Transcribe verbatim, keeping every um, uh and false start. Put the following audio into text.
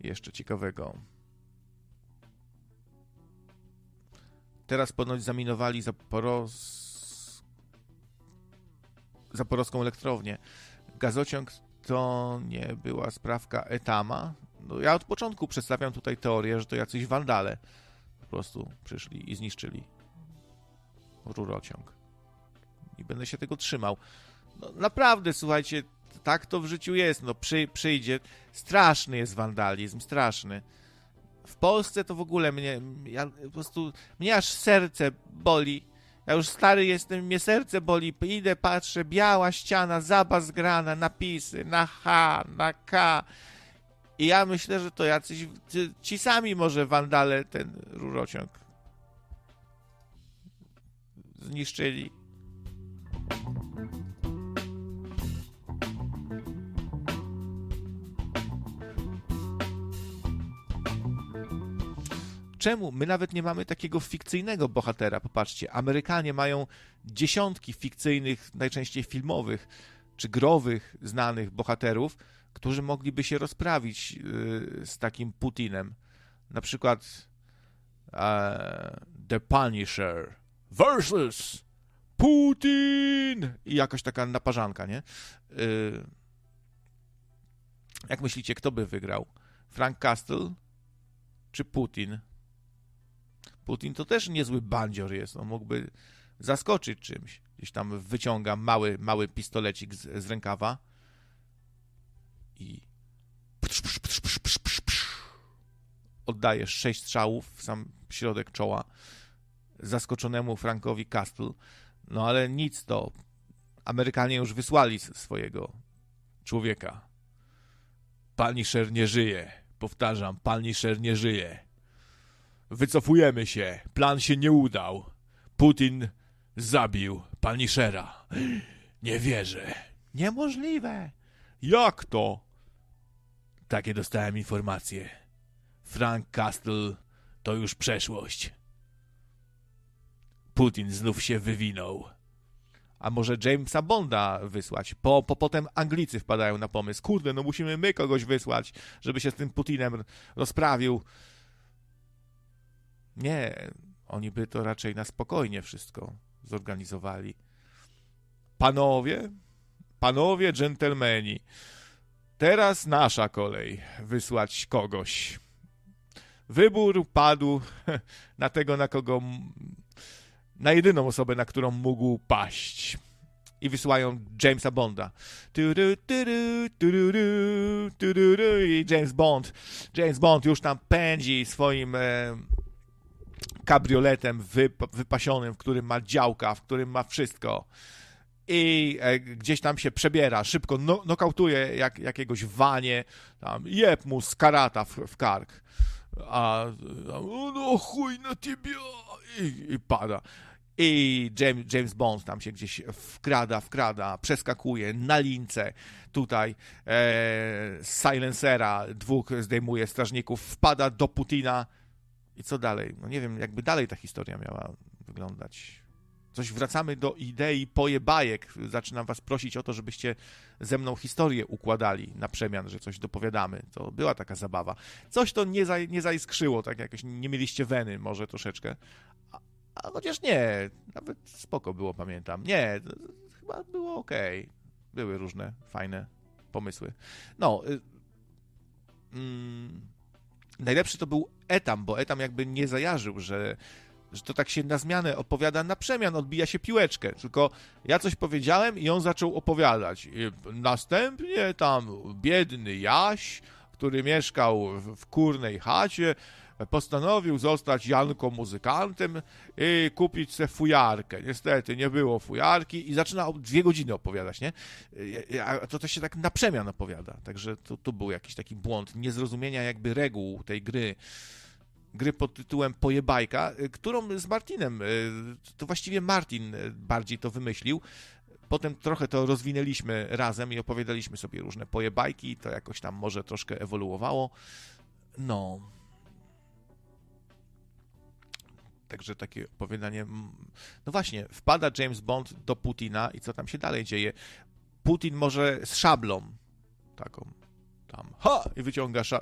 jeszcze ciekawego? Teraz ponoć zaminowali Zaporos... Zaporowską elektrownię. Gazociąg to nie była sprawka Etama. No, ja od początku przedstawiam tutaj teorię, że to jacyś wandale po prostu przyszli i zniszczyli rurociąg. I będę się tego trzymał. No, naprawdę, słuchajcie, tak to w życiu jest. No, przy, przyjdzie. Straszny jest wandalizm, straszny. W Polsce to w ogóle mnie, ja po prostu, mnie aż serce boli. Ja już stary jestem, mnie serce boli. Idę, patrzę, biała ściana, zabas grana, napisy na H, na K. I ja myślę, że to jacyś, ci sami może wandale ten rurociąg zniszczyli. Czemu? My nawet nie mamy takiego fikcyjnego bohatera. Popatrzcie, Amerykanie mają dziesiątki fikcyjnych, najczęściej filmowych czy growych, znanych bohaterów, którzy mogliby się rozprawić yy, z takim Putinem. Na przykład uh, The Punisher versus Putin i jakoś taka naparzanka, nie? Yy, jak myślicie, kto by wygrał? Frank Castle czy Putin? Putin to też niezły bandzior jest. On mógłby zaskoczyć czymś. Gdzieś tam wyciąga mały, mały pistolecik z, z rękawa i oddaje sześć strzałów w sam środek czoła zaskoczonemu Frankowi Castle. No ale nic to. Amerykanie już wysłali swojego człowieka. Punisher nie żyje. Powtarzam, Punisher nie żyje. Wycofujemy się. Plan się nie udał. Putin zabił Punishera. Nie wierzę. Niemożliwe. Jak to? Takie dostałem informacje. Frank Castle to już przeszłość. Putin znów się wywinął. A może Jamesa Bonda wysłać? Po, po, potem Anglicy wpadają na pomysł. Kurde, no musimy my kogoś wysłać, żeby się z tym Putinem rozprawił. Nie, oni by to raczej na spokojnie wszystko zorganizowali. Panowie, panowie dżentelmeni, teraz nasza kolej wysłać kogoś. Wybór padł na tego, na kogo, na jedyną osobę, na którą mógł paść. I wysyłają Jamesa Bonda. I James Bond, James Bond już tam pędzi swoim e, kabrioletem wyp- wypasionym, w którym ma działka, w którym ma wszystko. I e, gdzieś tam się przebiera, szybko no, nokautuje jak, jakiegoś wanie, tam jeb mu z karata w, w kark. A no chuj na ciebie i, i pada. I James, James Bond tam się gdzieś wkrada, wkrada, przeskakuje na lince. Tutaj e, z silencera dwóch zdejmuje strażników, wpada do Putina. I co dalej? No nie wiem, jakby dalej ta historia miała wyglądać. Coś wracamy do idei pojebajek. Zaczynam was prosić o to, żebyście ze mną historię układali na przemian, że coś dopowiadamy. To była taka zabawa. Coś to nie, za, nie zaiskrzyło, tak jakoś nie mieliście weny może troszeczkę. A, a chociaż nie, nawet spoko było, pamiętam. Nie, chyba było okej. Okay. Były różne fajne pomysły. No, y, mm, najlepszy to był Etam, bo Etam jakby nie zajarzył, że że to tak się na zmianę opowiada, na przemian odbija się piłeczkę. Tylko ja coś powiedziałem i on zaczął opowiadać. I następnie tam biedny Jaś, który mieszkał w kurnej chacie, postanowił zostać Janką muzykantem i kupić se fujarkę. Niestety nie było fujarki i zaczyna dwie godziny opowiadać, nie? A to też się tak na przemian opowiada. Także to, to był jakiś taki błąd niezrozumienia jakby reguł tej gry. Gry pod tytułem Pojebajka, którą z Martinem, to właściwie Martin bardziej to wymyślił. Potem trochę to rozwinęliśmy razem i opowiadaliśmy sobie różne pojebajki, to jakoś tam może troszkę ewoluowało. No. Także takie opowiadanie. No właśnie, wpada James Bond do Putina i co tam się dalej dzieje? Putin może z szablą taką tam, ha! I wyciąga